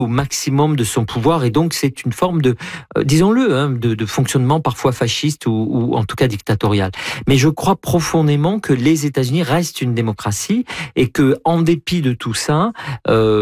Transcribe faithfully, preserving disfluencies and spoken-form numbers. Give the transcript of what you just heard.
au maximum de son pouvoir, et donc c'est une forme de, euh, disons-le, hein, de, de fonctionnement parfois fasciste ou, ou en tout cas dictatorial. Mais je crois profondément que les États-Unis restent une démocratie et que, en dépit de tout ça, euh,